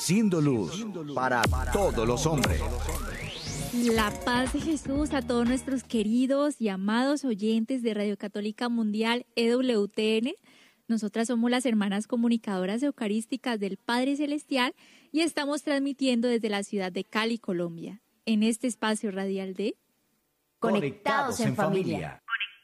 siendo luz para todos los hombres. La paz de Jesús a todos nuestros queridos y amados oyentes de Radio Católica Mundial EWTN. Nosotras somos las hermanas comunicadoras eucarísticas del Padre Celestial y estamos transmitiendo desde la ciudad de Cali, Colombia, en este espacio radial de Conectados en familia.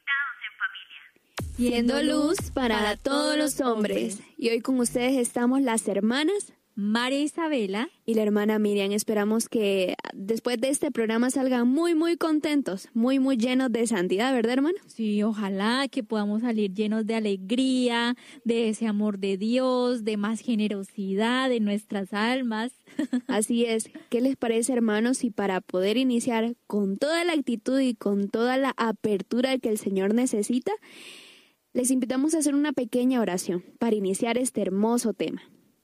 Siendo luz para todos los hombres. Y hoy con ustedes estamos las hermanas María Isabela y la hermana Miriam. Esperamos que después de este programa salgan muy contentos, muy llenos de santidad, ¿verdad, hermano? Sí, ojalá que podamos salir llenos de alegría, de ese amor de Dios, de más generosidad en nuestras almas. Así es. ¿Qué les parece, hermanos? Y para poder iniciar con toda la actitud y con toda la apertura que el Señor necesita, les invitamos a hacer una pequeña oración para iniciar este hermoso tema.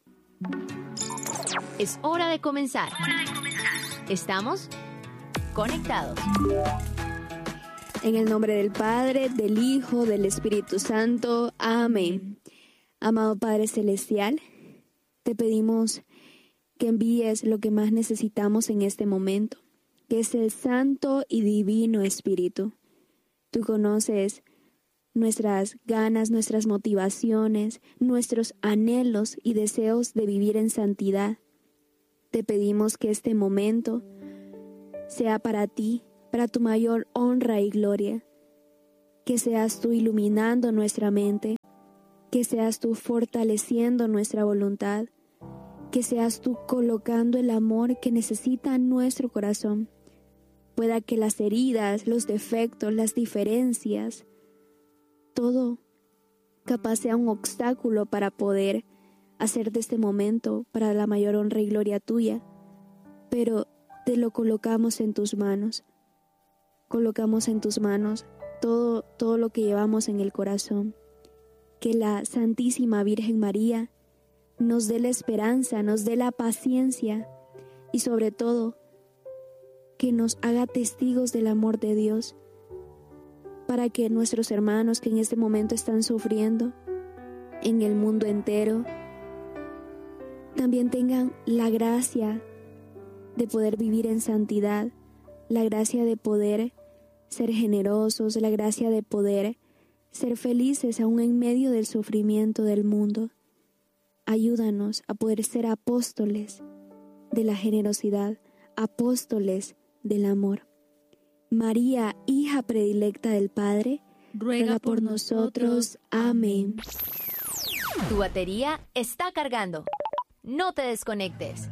Es hora de comenzar. Estamos conectados. En el nombre del Padre, del Hijo, del Espíritu Santo. Amén. Amado Padre Celestial, te pedimos que envíes lo que más necesitamos en este momento, que es el Santo y Divino Espíritu. Tú conoces nuestras ganas, nuestras motivaciones, nuestros anhelos y deseos de vivir en santidad. Te pedimos que este momento sea para ti, para tu mayor honra y gloria, que seas tú iluminando nuestra mente, que seas tú fortaleciendo nuestra voluntad, que seas tú colocando el amor que necesita nuestro corazón. Pueda que las heridas, los defectos, las diferencias, todo capaz sea un obstáculo para poder hacer de este momento para la mayor honra y gloria tuya, pero te lo colocamos en tus manos. Colocamos en tus manos todo lo que llevamos en el corazón. Que la Santísima Virgen María nos dé la esperanza, nos dé la paciencia y sobre todo que nos haga testigos del amor de Dios, para que nuestros hermanos que en este momento están sufriendo en el mundo entero también tengan la gracia de poder vivir en santidad, la gracia de poder ser generosos, la gracia de poder ser felices aún en medio del sufrimiento del mundo. Ayúdanos a poder ser apóstoles de la generosidad, apóstoles del amor. María, hija predilecta del Padre, ruega por nosotros. Amén. Tu batería está cargando. No te desconectes.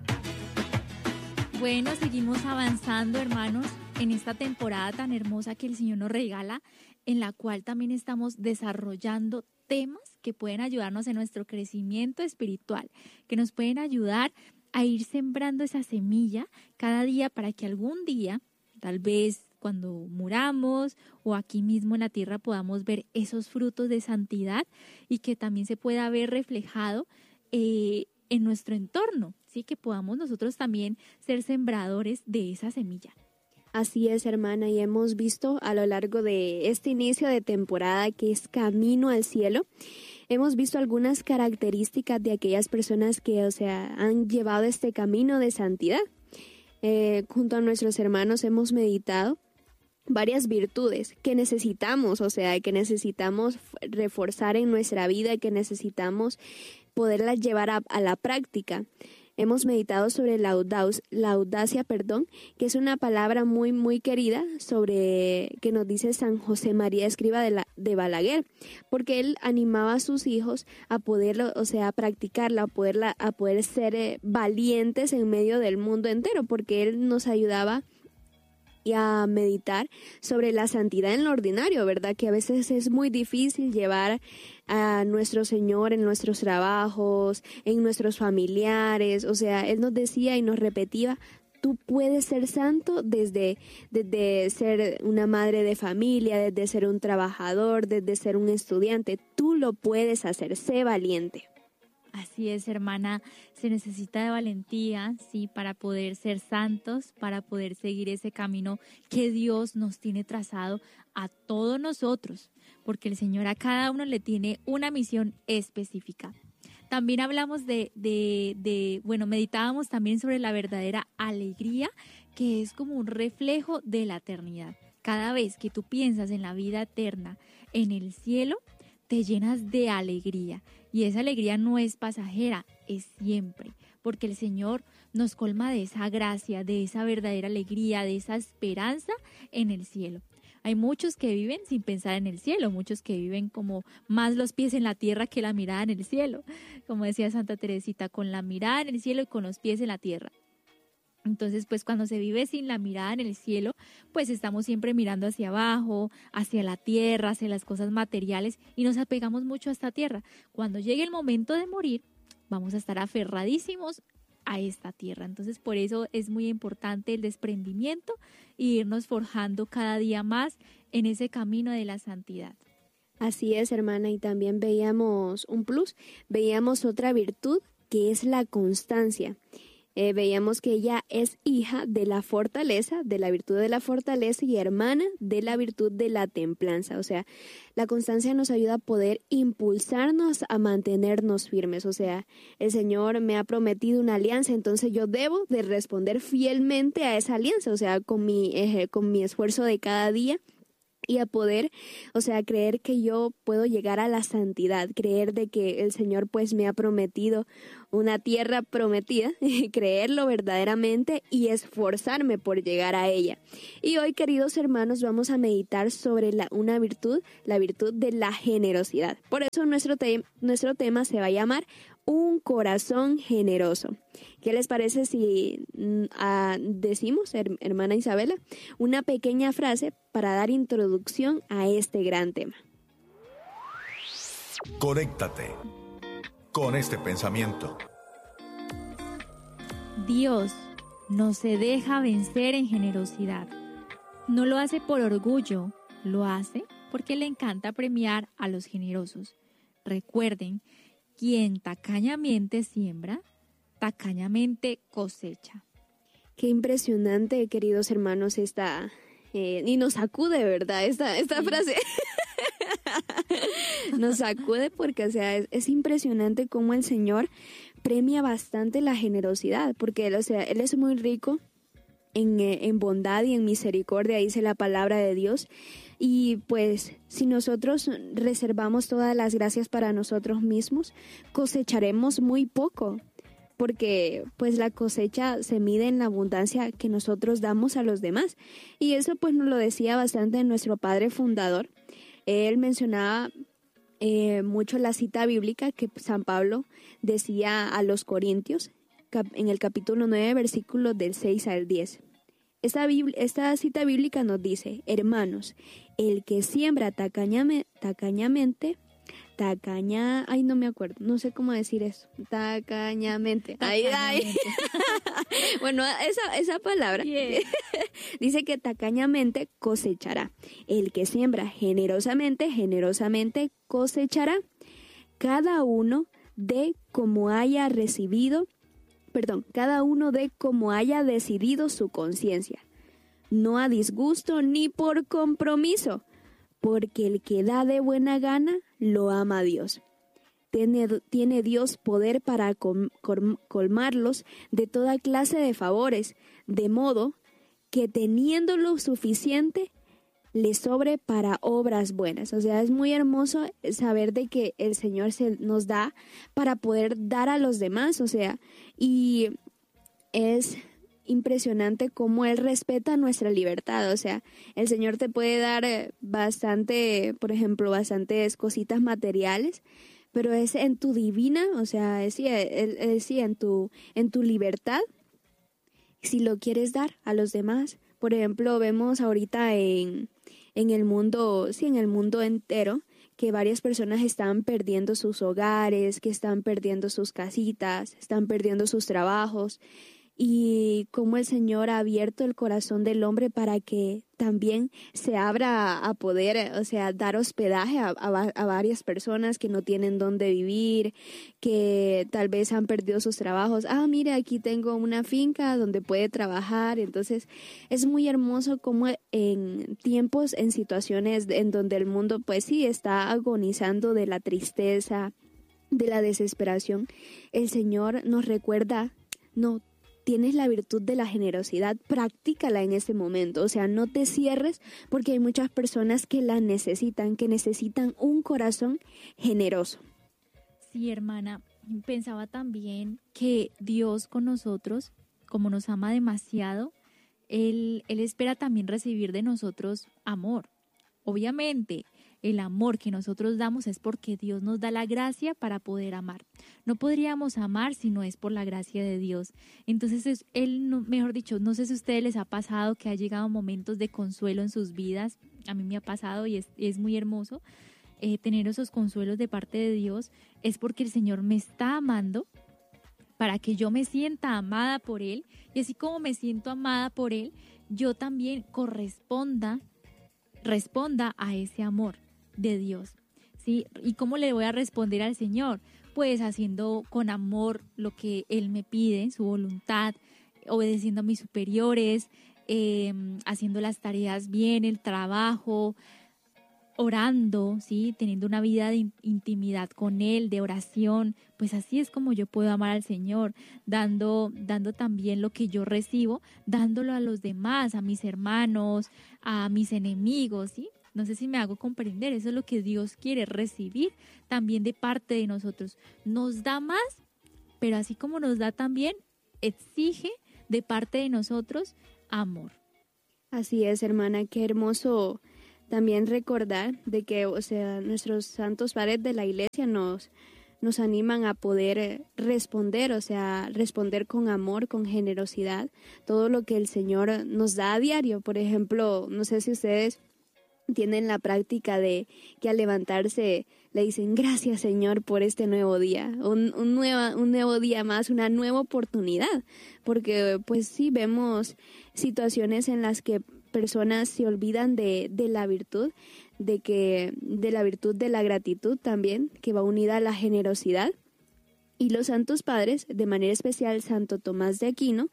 Bueno, seguimos avanzando, hermanos, en esta temporada tan hermosa que el Señor nos regala, en la cual también estamos desarrollando temas que pueden ayudarnos en nuestro crecimiento espiritual, que nos pueden ayudar a ir sembrando esa semilla cada día para que algún día, tal vez cuando muramos o aquí mismo en la tierra, podamos ver esos frutos de santidad y que también se pueda ver reflejado en nuestro entorno, ¿sí? Que podamos nosotros también ser sembradores de esa semilla. Así es, hermana, y hemos visto a lo largo de este inicio de temporada que es Camino al Cielo, hemos visto algunas características de aquellas personas que, han llevado este camino de santidad. Junto a nuestros hermanos hemos meditado varias virtudes que necesitamos, que necesitamos reforzar en nuestra vida, que necesitamos poderlas llevar a la práctica. Hemos meditado sobre la audacia, que es una palabra muy querida que nos dice San José María Escriba de Balaguer, porque él animaba a sus hijos a poderlo, a practicarla, a poder ser valientes en medio del mundo entero, porque él nos ayudaba y a meditar sobre la santidad en lo ordinario, ¿verdad? Que a veces es muy difícil llevar a nuestro Señor en nuestros trabajos, en nuestros familiares. Él nos decía y nos repetía: tú puedes ser santo desde ser una madre de familia, desde ser un trabajador, desde ser un estudiante. Tú lo puedes hacer, sé valiente. Así es, hermana, se necesita de valentía, sí, para poder ser santos, para poder seguir ese camino que Dios nos tiene trazado a todos nosotros, porque el Señor a cada uno le tiene una misión específica. También hablamos bueno, meditábamos también sobre la verdadera alegría, que es como un reflejo de la eternidad. Cada vez que tú piensas en la vida eterna, en el cielo, te llenas de alegría. Y esa alegría no es pasajera, es siempre, porque el Señor nos colma de esa gracia, de esa verdadera alegría, de esa esperanza en el cielo. Hay muchos que viven sin pensar en el cielo, muchos que viven como más los pies en la tierra que la mirada en el cielo. Como decía Santa Teresita, con la mirada en el cielo y con los pies en la tierra. Entonces, pues cuando se vive sin la mirada en el cielo, pues estamos siempre mirando hacia abajo, hacia la tierra, hacia las cosas materiales y nos apegamos mucho a esta tierra. Cuando llegue el momento de morir, vamos a estar aferradísimos a esta tierra. Entonces, por eso es muy importante el desprendimiento y irnos forjando cada día más en ese camino de la santidad. Así es, hermana, y también veíamos un plus, veíamos otra virtud que es la constancia. Veíamos que ella es hija de la fortaleza, de la virtud de la fortaleza y hermana de la virtud de la templanza. O sea, la constancia nos ayuda a poder impulsarnos a mantenernos firmes. O sea, el Señor me ha prometido una alianza, entonces yo debo de responder fielmente a esa alianza, o sea, con mi esfuerzo de cada día. Y a poder, o sea, creer que yo puedo llegar a la santidad, creer de que el Señor pues me ha prometido una tierra prometida, creerlo verdaderamente y esforzarme por llegar a ella. Y hoy, queridos hermanos, vamos a meditar sobre una virtud, la virtud de la generosidad. Por eso nuestro tema se va a llamar un corazón generoso. ¿Qué les parece si decimos, hermana Isabela, una pequeña frase para dar introducción a este gran tema? Conéctate con este pensamiento. Dios no se deja vencer en generosidad. No lo hace por orgullo, lo hace porque le encanta premiar a los generosos. Recuerden, quien tacañamente siembra, tacañamente cosecha. Qué impresionante, queridos hermanos, y nos sacude, ¿verdad? Esta frase. Nos sacude porque, o sea, es impresionante cómo el Señor premia bastante la generosidad, porque Él es muy rico en bondad y en misericordia, dice la palabra de Dios. Y pues si nosotros reservamos todas las gracias para nosotros mismos, cosecharemos muy poco, porque pues la cosecha se mide en la abundancia que nosotros damos a los demás. Y eso pues nos lo decía bastante nuestro padre fundador. Él mencionaba mucho la cita bíblica que San Pablo decía a los Corintios en el capítulo 9, versículos del 6 al 10. Esta cita bíblica nos dice: hermanos, el que siembra tacañamente, no me acuerdo, no sé cómo decir eso, tacañamente. Bueno, esa palabra dice que tacañamente cosechará. El que siembra generosamente, generosamente cosechará. Cada uno de como haya decidido su conciencia, no a disgusto ni por compromiso, porque el que da de buena gana lo ama a Dios. Tiene Dios poder para colmarlos de toda clase de favores, de modo que teniendo lo suficiente, le sobre para obras buenas. O sea, es muy hermoso saber de que el Señor nos da para poder dar a los demás, o sea, y es impresionante cómo Él respeta nuestra libertad. O sea, el Señor te puede dar por ejemplo, bastantes cositas materiales, pero es en tu divina, o sea, en tu libertad, si lo quieres dar a los demás. Por ejemplo, vemos ahorita en el mundo entero, que varias personas están perdiendo sus hogares, que están perdiendo sus casitas, están perdiendo sus trabajos, y cómo el Señor ha abierto el corazón del hombre para que también se abra a poder, o sea, dar hospedaje a varias personas que no tienen dónde vivir, que tal vez han perdido sus trabajos. Mire, aquí tengo una finca donde puede trabajar. Entonces es muy hermoso cómo en tiempos, en situaciones en donde el mundo pues sí está agonizando de la tristeza, de la desesperación, el Señor nos recuerda, no, tienes la virtud de la generosidad, practícala en este momento, o sea, no te cierres porque hay muchas personas que la necesitan, que necesitan un corazón generoso. Sí, hermana, pensaba también que Dios con nosotros, como nos ama demasiado, Él espera también recibir de nosotros amor. Obviamente, el amor que nosotros damos es porque Dios nos da la gracia para poder amar. No podríamos amar si no es por la gracia de Dios. Entonces, mejor dicho, no sé si a ustedes les ha pasado que ha llegado momentos de consuelo en sus vidas. A mí me ha pasado y es muy hermoso tener esos consuelos de parte de Dios. Es porque el Señor me está amando para que yo me sienta amada por Él. Y así como me siento amada por Él, yo también responda a ese amor de Dios, ¿sí? ¿Y cómo le voy a responder al Señor? Pues haciendo con amor lo que Él me pide, su voluntad, obedeciendo a mis superiores, haciendo las tareas bien, el trabajo, orando, ¿sí? Teniendo una vida de intimidad con Él, de oración. Pues así es como yo puedo amar al Señor, dando también lo que yo recibo, dándolo a los demás, a mis hermanos, a mis enemigos, ¿sí? No sé si me hago comprender, eso es lo que Dios quiere recibir también de parte de nosotros. Nos da más, pero así como nos da también, exige de parte de nosotros amor. Así es, hermana, qué hermoso también recordar de que, o sea, nuestros santos padres de la iglesia nos animan a poder responder, o sea, responder con amor, con generosidad, todo lo que el Señor nos da a diario. Por ejemplo, no sé si ustedes tienen la práctica de que al levantarse le dicen gracias Señor por este nuevo día, un nuevo día más, una nueva oportunidad, porque pues sí vemos situaciones en las que personas se olvidan de la virtud, de la virtud de la gratitud también, que va unida a la generosidad. Y los santos padres, de manera especial Santo Tomás de Aquino,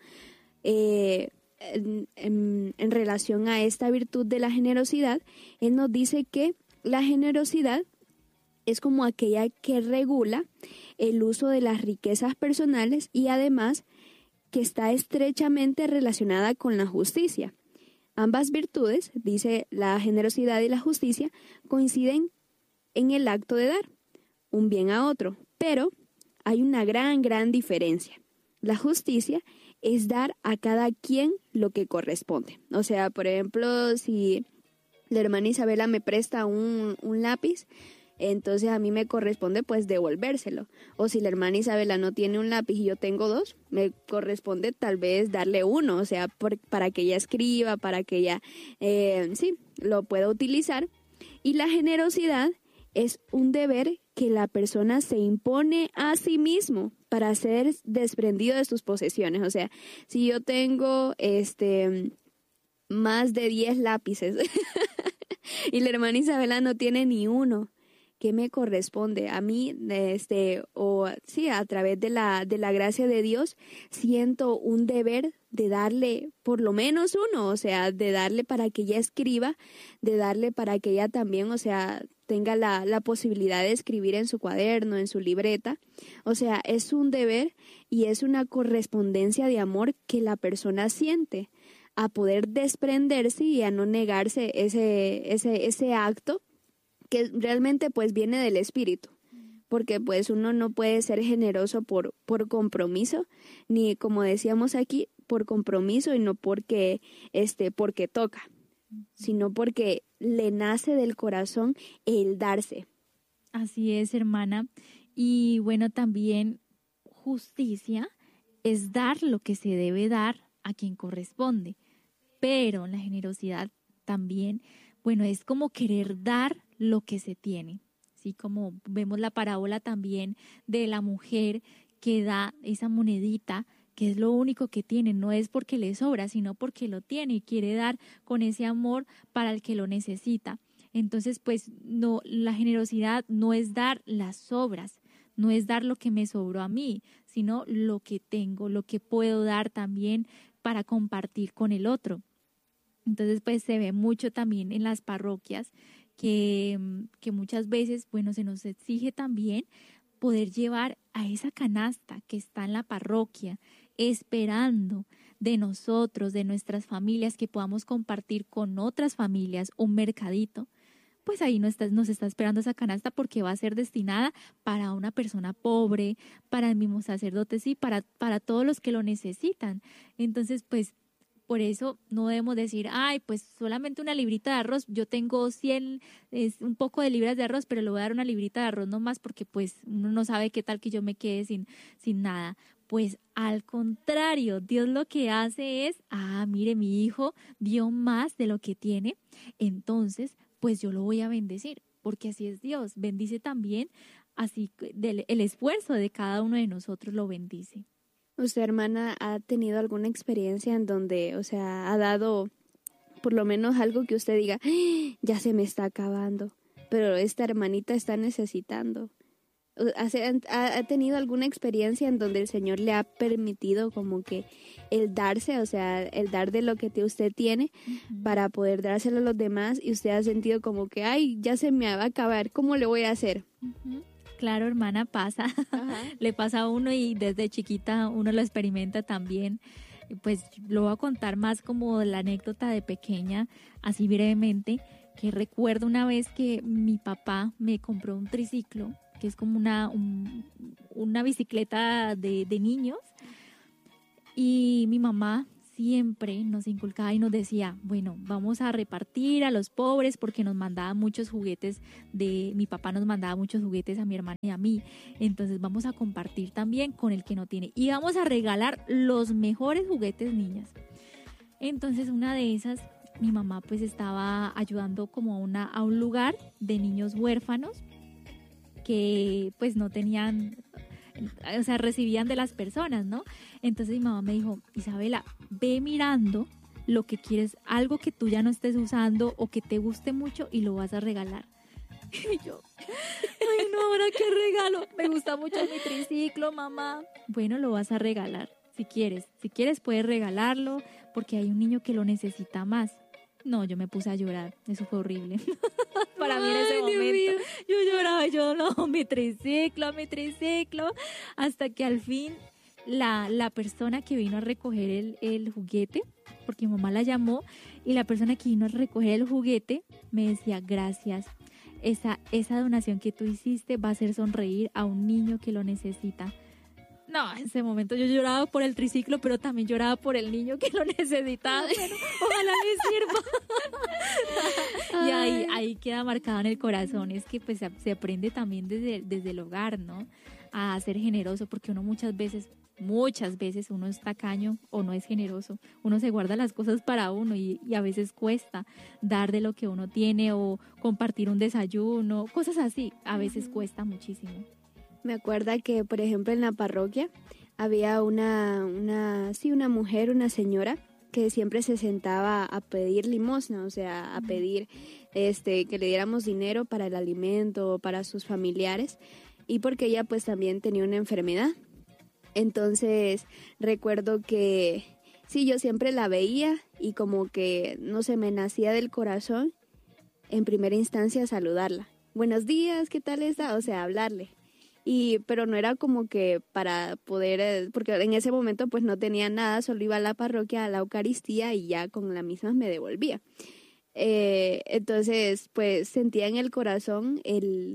en relación a esta virtud de la generosidad, él nos dice que la generosidad es como aquella que regula el uso de las riquezas personales y además que está estrechamente relacionada con la justicia. Ambas virtudes, dice la generosidad y la justicia, coinciden en el acto de dar un bien a otro, pero hay una gran diferencia. La justicia es dar a cada quien lo que corresponde. O sea, por ejemplo, si la hermana Isabela me presta un lápiz, entonces a mí me corresponde pues devolvérselo. O si la hermana Isabela no tiene un lápiz y yo tengo dos, me corresponde tal vez darle uno, o sea, para que ella escriba, para que ella lo pueda utilizar. Y la generosidad es un deber que la persona se impone a sí mismo para ser desprendido de sus posesiones. O sea, si yo tengo más de 10 lápices y la hermana Isabela no tiene ni uno, ¿qué me corresponde? A mí, a través de la gracia de Dios, siento un deber de darle por lo menos uno, o sea, de darle para que ella escriba, de darle para que ella también, o sea, tenga la posibilidad de escribir en su cuaderno, en su libreta. O sea, es un deber y es una correspondencia de amor que la persona siente a poder desprenderse y a no negarse ese acto que realmente pues viene del espíritu, porque pues uno no puede ser generoso por compromiso, ni como decíamos aquí, por compromiso y no porque toca, sino porque le nace del corazón el darse. Así es, hermana. Y bueno, también justicia es dar lo que se debe dar a quien corresponde, pero la generosidad también, bueno, es como querer dar lo que se tiene, ¿sí? Como vemos la parábola también de la mujer que da esa monedita, que es lo único que tiene, no es porque le sobra, sino porque lo tiene y quiere dar con ese amor para el que lo necesita. Entonces, pues, no, la generosidad no es dar las sobras, no es dar lo que me sobró a mí, sino lo que tengo, lo que puedo dar también para compartir con el otro. Entonces, pues, se ve mucho también en las parroquias que muchas veces, bueno, se nos exige también poder llevar a esa canasta que está en la parroquia, esperando de nosotros, de nuestras familias, que podamos compartir con otras familias un mercadito, pues ahí nos está esperando esa canasta, porque va a ser destinada para una persona pobre, para el mismo sacerdote, sí, para todos los que lo necesitan. Entonces, pues, por eso no debemos decir, ay, pues solamente una librita de arroz, yo tengo 100, un poco de libras de arroz, pero le voy a dar una librita de arroz nomás, porque pues uno no sabe qué tal que yo me quede sin nada. Pues al contrario, Dios lo que hace es, mire, mi hijo dio más de lo que tiene, entonces pues yo lo voy a bendecir, porque así es Dios, bendice también, así el esfuerzo de cada uno de nosotros lo bendice. ¿Usted, hermana, ha tenido alguna experiencia en donde, o sea, ha dado por lo menos algo que usted diga, ya se me está acabando, pero esta hermanita está necesitando? ¿Ha tenido alguna experiencia en donde el Señor le ha permitido como que el darse, o sea, el dar de lo que usted tiene para poder dárselo a los demás, y usted ha sentido como que, ay, ya se me va a acabar, ¿cómo le voy a hacer? Claro, hermana, pasa. Le pasa a uno, y desde chiquita uno lo experimenta también. Pues lo voy a contar más como la anécdota de pequeña, así brevemente, que recuerdo una vez que mi papá me compró un triciclo, que es como una bicicleta de niños, y mi mamá siempre nos inculcaba y nos decía, bueno, vamos a repartir a los pobres, porque nos mandaba muchos juguetes, mi papá nos mandaba muchos juguetes a mi hermana y a mí, entonces vamos a compartir también con el que no tiene, y vamos a regalar los mejores juguetes, niñas. Entonces una de esas, mi mamá pues estaba ayudando como a un lugar de niños huérfanos, que pues no tenían, o sea, recibían de las personas, ¿no? Entonces mi mamá me dijo, Isabela, ve mirando lo que quieres, algo que tú ya no estés usando o que te guste mucho, y lo vas a regalar. Y yo, ay no, ¿ahora qué regalo? Me gusta mucho mi triciclo, mamá. Bueno, lo vas a regalar, si quieres puedes regalarlo, porque hay un niño que lo necesita más. No, yo me puse a llorar, eso fue horrible. Para mí en ese momento, yo lloraba, yo no, mi triciclo, hasta que al fin la persona que vino a recoger el juguete, porque mi mamá la llamó, y la persona que vino a recoger el juguete me decía, gracias, esa donación que tú hiciste va a hacer sonreír a un niño que lo necesita. No, en ese momento yo lloraba por el triciclo, pero también lloraba por el niño que lo necesitaba. Bueno, ojalá le sirva. Y ahí queda marcado en el corazón. Es que pues se aprende también desde el hogar, ¿no? A ser generoso, porque uno muchas veces uno es tacaño o no es generoso. Uno se guarda las cosas para uno, y a veces cuesta dar de lo que uno tiene, o compartir un desayuno, cosas así. A veces cuesta muchísimo. Me acuerda que, por ejemplo, en la parroquia había una mujer, una señora, que siempre se sentaba a pedir limosna, o sea, a pedir que le diéramos dinero para el alimento, para sus familiares, y porque ella pues también tenía una enfermedad. Entonces recuerdo que sí, yo siempre la veía, y como que no se me nacía del corazón en primera instancia saludarla. Buenos días, ¿qué tal está? O sea, hablarle. Pero no era como que para poder, porque en ese momento pues no tenía nada, solo iba a la parroquia, a la Eucaristía, y ya con la misma me devolvía. Entonces pues sentía en el corazón el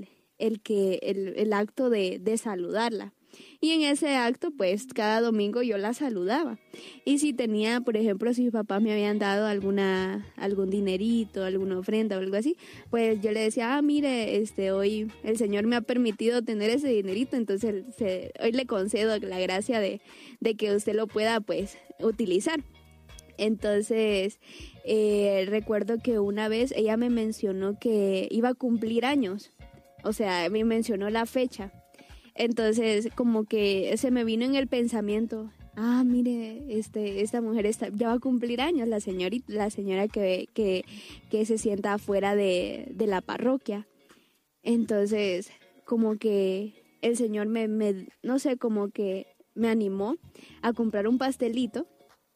acto de saludarla. Y en ese acto, pues, cada domingo yo la saludaba. Y si tenía, por ejemplo, si mis papás me habían dado algún dinerito, alguna ofrenda o algo así, pues yo le decía, mire, hoy el Señor me ha permitido tener ese dinerito, entonces hoy le concedo la gracia de que usted lo pueda, pues, utilizar. Entonces, recuerdo que una vez ella me mencionó que iba a cumplir años. O sea, me mencionó la fecha. Entonces, como que se me vino en el pensamiento, mire, esta mujer ya va a cumplir años, la señora que se sienta afuera de la parroquia. Entonces, como que el Señor no sé, como que me animó a comprar un pastelito,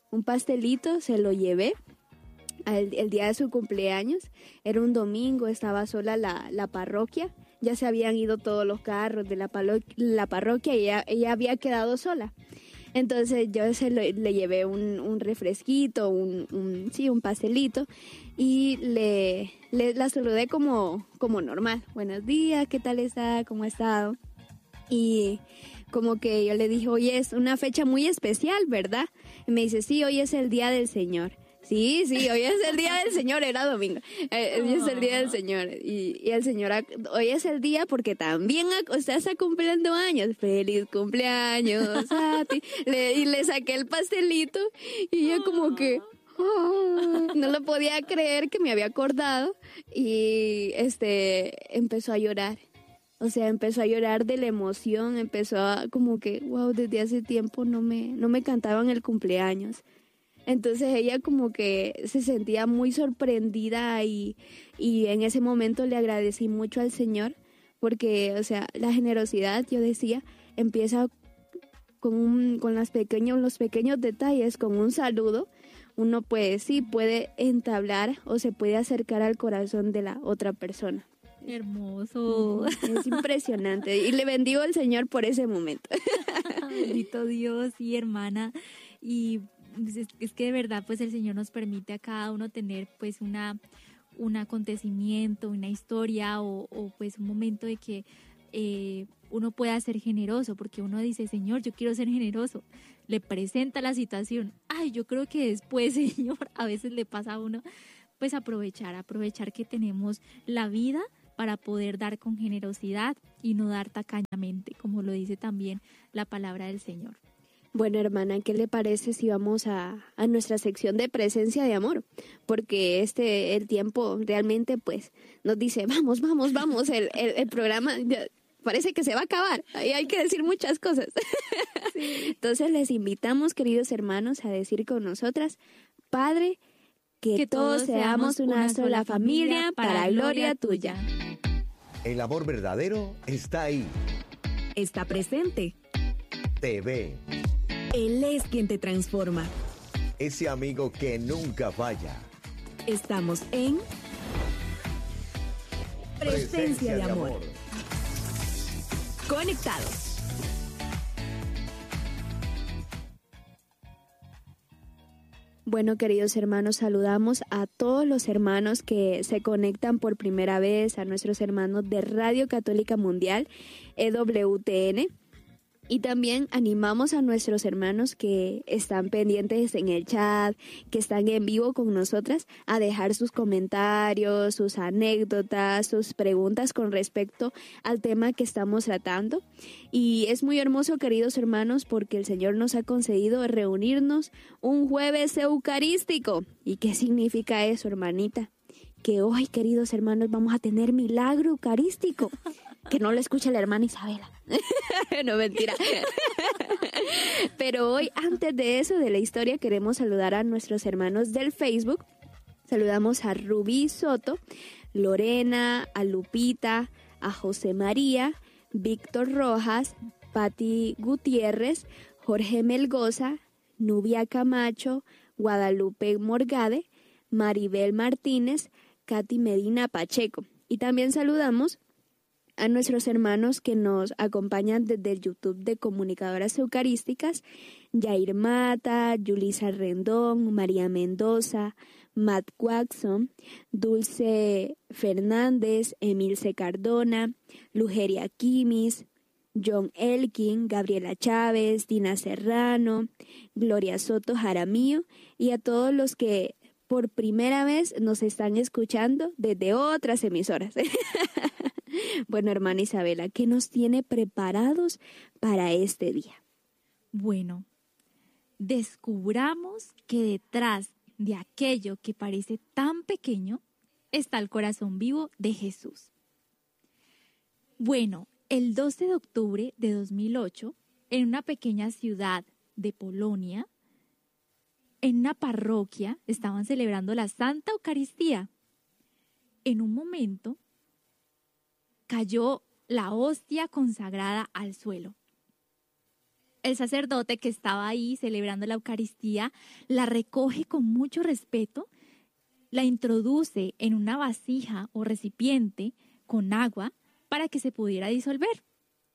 se lo llevé el día de su cumpleaños, era un domingo, estaba sola la parroquia. ya se habían ido todos los carros de la parroquia y ella había quedado sola. Entonces yo le llevé un refresquito, un pastelito y la saludé como normal. Buenos días, ¿qué tal está? ¿Cómo ha estado? Y como que yo le dije, hoy es una fecha muy especial, ¿verdad? Y me dice, sí, hoy es el Día del Señor. Sí, hoy es el Día del Señor, era domingo. Hoy es el Día del Señor. Y el Señor, hoy es el día porque también usted está cumpliendo años. ¡Feliz cumpleaños a ti! Y le saqué el pastelito y ella como que no lo podía creer que me había acordado y empezó a llorar. O sea, empezó a llorar de la emoción, empezó a como que, wow, desde hace tiempo no me cantaban el cumpleaños. Entonces ella como que se sentía muy sorprendida y en ese momento le agradecí mucho al Señor porque, o sea, la generosidad, yo decía, empieza con los pequeños detalles, con un saludo. Uno pues sí puede entablar o se puede acercar al corazón de la otra persona. Hermoso. Es impresionante y le bendigo al Señor por ese momento. Bendito Dios, sí, hermana. Y es que de verdad pues el Señor nos permite a cada uno tener pues un acontecimiento, una historia o pues un momento de que uno pueda ser generoso, porque uno dice, Señor, yo quiero ser generoso. Le presenta la situación. Ay, yo creo que después, Señor, a veces le pasa a uno pues aprovechar que tenemos la vida para poder dar con generosidad y no dar tacañamente, como lo dice también la palabra del Señor. Bueno, hermana, ¿qué le parece si vamos a nuestra sección de presencia de amor? Porque el tiempo realmente pues nos dice, vamos, el programa parece que se va a acabar, ahí hay que decir muchas cosas. Sí. Entonces les invitamos, queridos hermanos, a decir con nosotras, Padre, que todos seamos una sola familia para gloria tuya. El amor verdadero está ahí. Está presente. Te ve. Él es quien te transforma. Ese amigo que nunca falla. Estamos en Presencia de Amor. Conectados. Bueno, queridos hermanos, saludamos a todos los hermanos que se conectan por primera vez, a nuestros hermanos de Radio Católica Mundial, EWTN. Y también animamos a nuestros hermanos que están pendientes en el chat, que están en vivo con nosotras, a dejar sus comentarios, sus anécdotas, sus preguntas con respecto al tema que estamos tratando. Y es muy hermoso, queridos hermanos, porque el Señor nos ha concedido reunirnos un jueves eucarístico. ¿Y qué significa eso, hermanita? Que hoy, queridos hermanos, vamos a tener milagro eucarístico. Que no lo escuche la hermana Isabela. No, mentira. Pero hoy, antes de eso, de la historia, queremos saludar a nuestros hermanos del Facebook. Saludamos a Rubí Soto, Lorena, a Lupita, a José María, Víctor Rojas, Pati Gutiérrez, Jorge Melgoza, Nubia Camacho, Guadalupe Morgade, Maribel Martínez, Katy Medina Pacheco. Y también saludamos a nuestros hermanos que nos acompañan desde el YouTube de Comunicadoras Eucarísticas, Yair Mata, Yulisa Rendón, María Mendoza, Matt Watson, Dulce Fernández, Emilce Cardona, Lugeria Quimis, John Elkin, Gabriela Chávez, Dina Serrano, Gloria Soto Jaramillo y a todos los que por primera vez nos están escuchando desde otras emisoras. Bueno, hermana Isabela, ¿qué nos tiene preparados para este día? Bueno, descubramos que detrás de aquello que parece tan pequeño está el corazón vivo de Jesús. Bueno, el 12 de octubre de 2008, en una pequeña ciudad de Polonia, en una parroquia, estaban celebrando la Santa Eucaristía. En un momento, cayó la hostia consagrada al suelo. El sacerdote que estaba ahí celebrando la Eucaristía la recoge con mucho respeto, la introduce en una vasija o recipiente con agua, para que se pudiera disolver.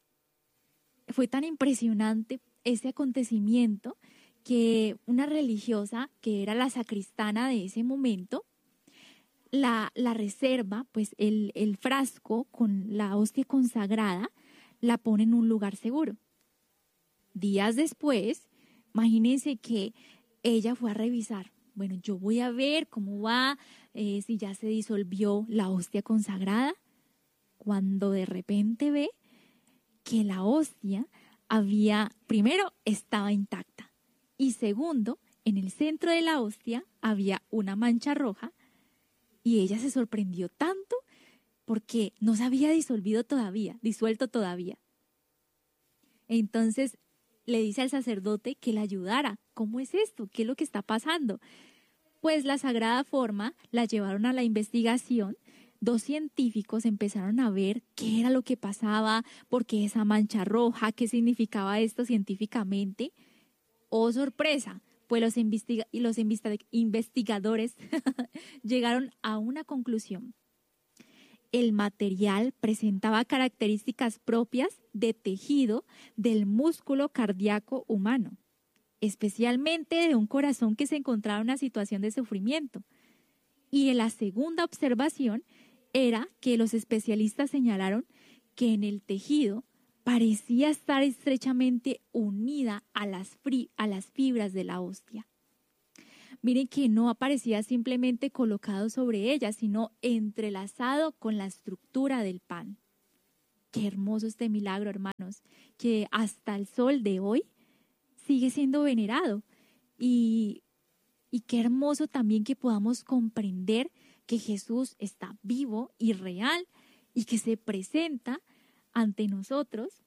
Fue tan impresionante ese acontecimiento que una religiosa, que era la sacristana de ese momento, la reserva, pues el frasco con la hostia consagrada, la pone en un lugar seguro. Días después, imagínense que ella fue a revisar. Bueno, yo voy a ver cómo va, si ya se disolvió la hostia consagrada, cuando de repente ve que la hostia primero estaba intacta y segundo, en el centro de la hostia había una mancha roja y ella se sorprendió tanto porque no se había disuelto todavía. Entonces le dice al sacerdote que le ayudara. ¿Cómo es esto? ¿Qué es lo que está pasando? Pues la Sagrada Forma la llevaron a la investigación. 2 científicos empezaron a ver qué era lo que pasaba, por qué esa mancha roja, qué significaba esto científicamente. ¡Oh, sorpresa! Pues los investigadores llegaron a una conclusión. El material presentaba características propias de tejido del músculo cardíaco humano, especialmente de un corazón que se encontraba en una situación de sufrimiento. Y en la segunda observación era que los especialistas señalaron que en el tejido parecía estar estrechamente unida a las fibras de la hostia. Miren que no aparecía simplemente colocado sobre ella, sino entrelazado con la estructura del pan. Qué hermoso este milagro, hermanos, que hasta el sol de hoy sigue siendo venerado. Y qué hermoso también que podamos comprender que Jesús está vivo y real y que se presenta ante nosotros,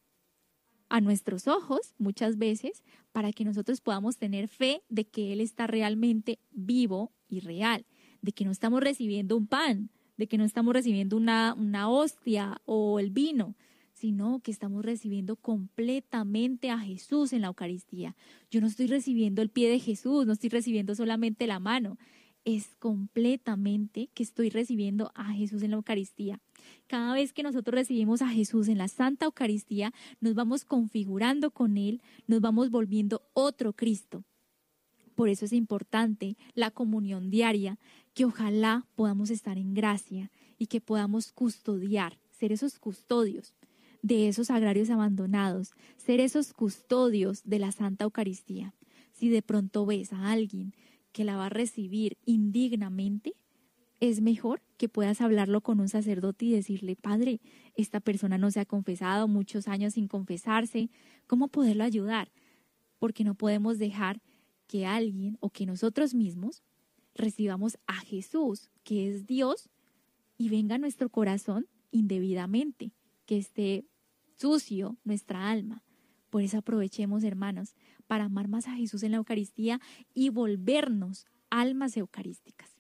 a nuestros ojos muchas veces, para que nosotros podamos tener fe de que Él está realmente vivo y real, de que no estamos recibiendo un pan, de que no estamos recibiendo una hostia o el vino, sino que estamos recibiendo completamente a Jesús en la Eucaristía. Yo no estoy recibiendo el pie de Jesús, no estoy recibiendo solamente la mano, es completamente que estoy recibiendo a Jesús en la Eucaristía. Cada vez que nosotros recibimos a Jesús en la Santa Eucaristía, nos vamos configurando con Él, nos vamos volviendo otro Cristo. Por eso es importante la comunión diaria, que ojalá podamos estar en gracia y que podamos custodiar, ser esos custodios de esos sagrarios abandonados, ser esos custodios de la Santa Eucaristía. Si de pronto ves a alguien que la va a recibir indignamente, es mejor que puedas hablarlo con un sacerdote y decirle: Padre, esta persona no se ha confesado, muchos años sin confesarse, ¿cómo poderlo ayudar? Porque no podemos dejar que alguien o que nosotros mismos recibamos a Jesús, que es Dios, y venga a nuestro corazón indebidamente, que esté sucio nuestra alma. Por eso aprovechemos, hermanos, para amar más a Jesús en la Eucaristía y volvernos almas eucarísticas.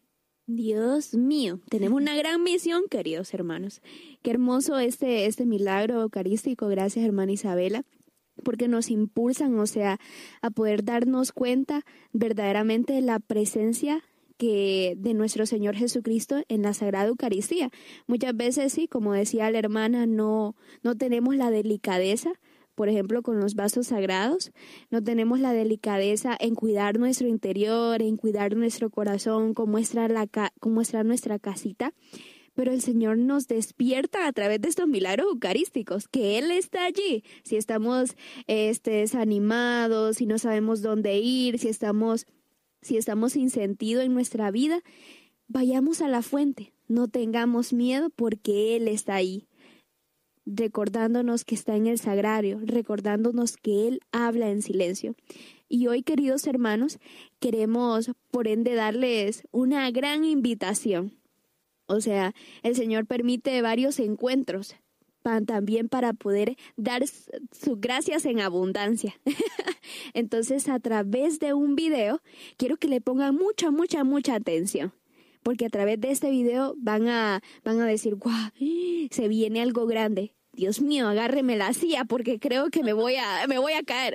Dios mío, tenemos una gran misión, queridos hermanos. Qué hermoso este milagro eucarístico. Gracias, hermana Isabela, porque nos impulsan, a poder darnos cuenta verdaderamente de la presencia de nuestro Señor Jesucristo en la Sagrada Eucaristía. Muchas veces, sí, como decía la hermana, no tenemos la delicadeza, por ejemplo, con los vasos sagrados, no tenemos la delicadeza en cuidar nuestro interior, en cuidar nuestro corazón, con mostrar nuestra casita. Pero el Señor nos despierta a través de estos milagros eucarísticos, que Él está allí. Si estamos desanimados, si no sabemos dónde ir, si estamos sin sentido en nuestra vida, vayamos a la fuente, no tengamos miedo porque Él está ahí, recordándonos que está en el sagrario, recordándonos que Él habla en silencio. Y hoy, queridos hermanos, queremos por ende darles una gran invitación. El Señor permite varios encuentros también para poder dar sus gracias en abundancia. Entonces, a través de un video, quiero que le pongan mucha atención, porque a través de este video van a decir: ¡guau! Se viene algo grande. Dios mío, agárreme la silla porque creo que me voy a caer.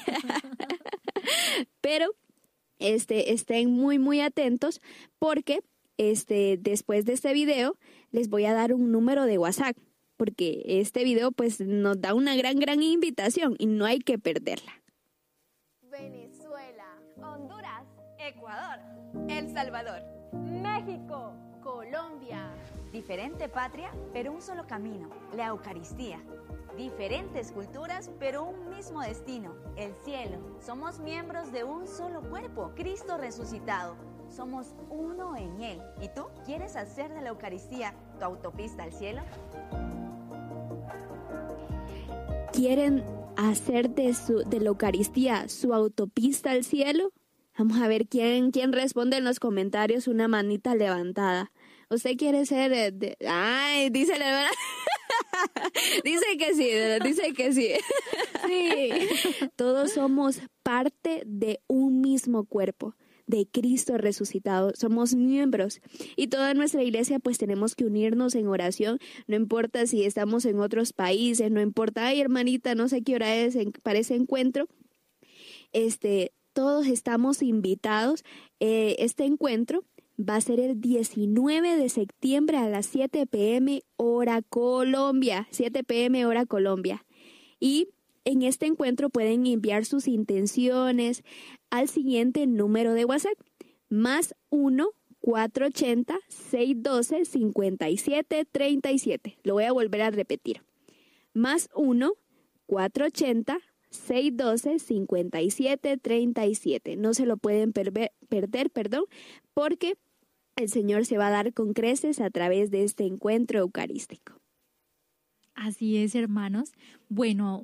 Pero estén muy atentos, porque después de este video les voy a dar un número de WhatsApp porque este video pues nos da una gran invitación y no hay que perderla. Venezuela, Honduras, Ecuador, El Salvador, México, Colombia. Diferente patria, pero un solo camino, la Eucaristía. Diferentes culturas, pero un mismo destino, el cielo. Somos miembros de un solo cuerpo, Cristo resucitado. Somos uno en Él. ¿Y tú quieres hacer de la Eucaristía tu autopista al cielo? ¿Quieren hacer de la Eucaristía su autopista al cielo? Vamos a ver quién responde en los comentarios, una manita levantada. ¿Usted quiere ser Ay, dice la hermana. Dice que sí. Sí. Todos somos parte de un mismo cuerpo, de Cristo resucitado. Somos miembros. Y toda nuestra iglesia pues tenemos que unirnos en oración. No importa si estamos en otros países, no importa, ay hermanita, no sé qué hora es para ese encuentro. Todos estamos invitados. Este encuentro va a ser el 19 de septiembre a las 7 p.m. hora Colombia. 7 p.m. hora Colombia. Y en este encuentro pueden enviar sus intenciones al siguiente número de WhatsApp. +1 480 612 57 37. Lo voy a volver a repetir. +1 480 612 57 37. No se lo pueden perder, porque el Señor se va a dar con creces a través de este encuentro eucarístico. Así es, hermanos. Bueno,